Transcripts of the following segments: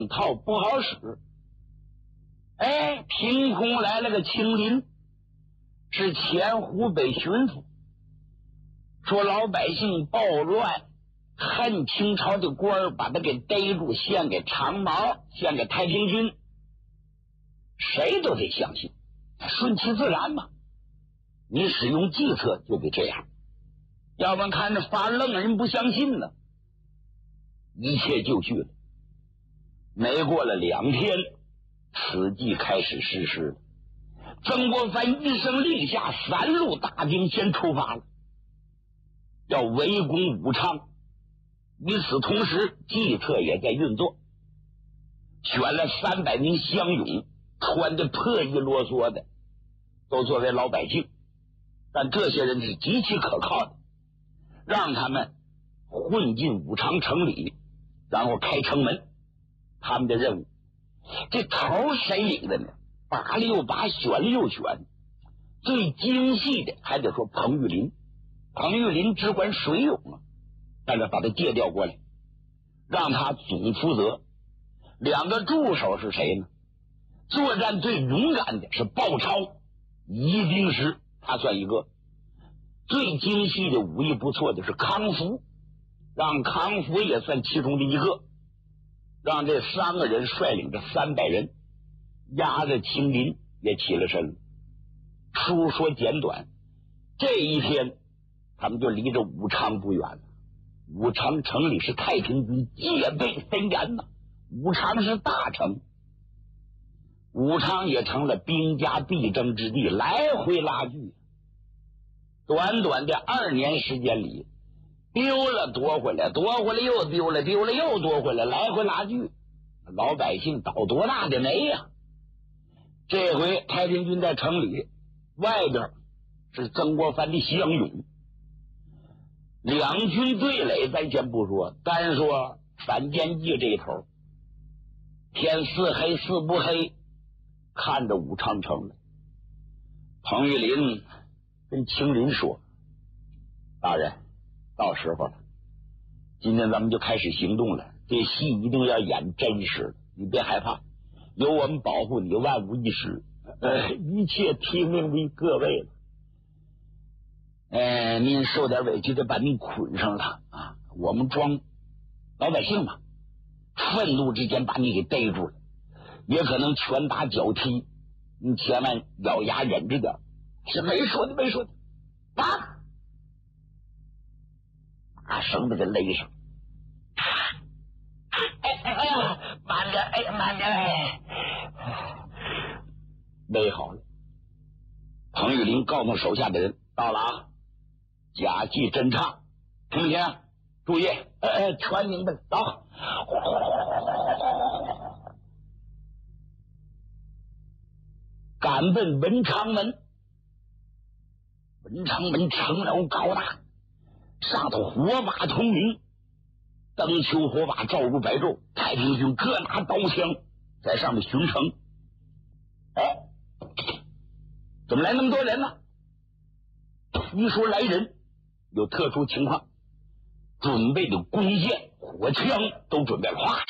套不好使。哎，凭空来了个青林，是前湖北巡抚，说老百姓暴乱，恨清朝的官儿，把他给逮住，献给长毛，献给太平军。谁都得相信，顺其自然嘛。你使用计策就得这样，要不然看着发愣，人不相信呢。一切就绪了。没过了2天，此计开始实施了。曾国藩一声令下，3路大兵先出发了，要围攻武昌。与此同时，计策也在运作，选了300名乡勇，穿的破衣啰嗦的，都作为老百姓，但这些人是极其可靠的，让他们混进武昌城里，然后开城门。他们的任务，这头谁领的呢？拔了又拔，选了又选，最精细的还得说彭玉麟。彭玉麟只管水勇啊，但是把他借调过来，让他总负责。2个助手是谁呢？作战最勇敢的是鲍超，一定是他算一个。最精细的武艺不错的是康福，让康福也算其中的一个。让这3个人率领着300人，压着青林也起了身了。书说简短，这一天他们就离着武昌不远了。武昌城里是太平军，戒备森严呐。武昌是大城，武昌也成了兵家必争之地，来回拉锯。短短的2年时间里，丢了夺回来，夺回来又丢了，丢了又夺回来，来回拉锯，老百姓倒多大的霉呀！这回太平军在城里，外边是曾国藩的乡勇，2军对垒咱先不说，单说反间计这一头，天似黑似不黑，看着武昌城了。彭玉麟跟青林说：“大人，到时候了，今天咱们就开始行动了。这戏一定要演真实的，你别害怕，有我们保护你，万无一失。一切听命于各位了。您受点委屈，得把您捆上了啊！我们装老百姓嘛，愤怒之间把你给逮住了，也可能拳打脚踢，你千万咬牙忍着点。是没说的，没说的，啊！”把绳子给勒上。哎呀，慢点，哎，慢点，勒好了。彭玉麟告诉手下的人：“到了啊，假戏真唱，听不听？注意，全明白了，走。”赶奔文昌门。文昌门城楼高大，上头火把通明，灯球火把照如白昼，太平军各拿刀枪在上面巡城。哎，怎么来那么多人呢？一说来人，有特殊情况，准备的弓箭、火枪都准备了，哗，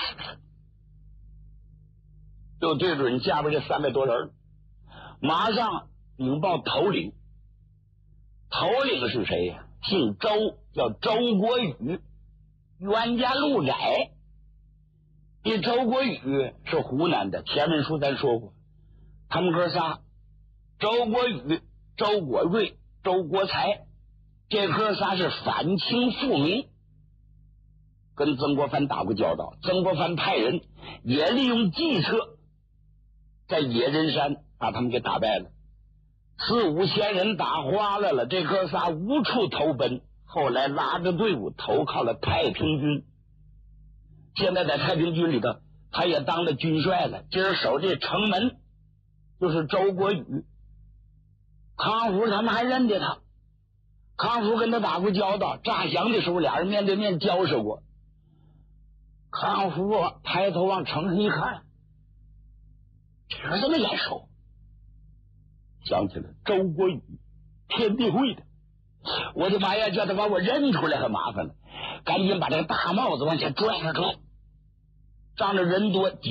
就对准下边这300多人。马上禀报头领，头领是谁呀？姓周，叫周国宇，冤家路窄。这周国宇是湖南的，前文书咱说过，他们哥仨，周国宇、周国瑞、周国才，这哥仨是反清复明，跟曾国藩打过交道。曾国藩派人也利用计策，在野人山把他们给打败了，4、5千人打花了，这哥仨无处投奔，后来拉着队伍投靠了太平军。现在在太平军里头，他也当了军帅了。今儿守这城门就是周国宇。康福他们还认得他，康福跟他打过交道，诈降的时候俩人面对面交涉过。康福抬头往城上一看，这这么眼熟，想起了周国宇，天地会的。我的妈呀，叫他把我认出来很麻烦了，赶紧把这个大帽子往下拽了拽。 仗着人多。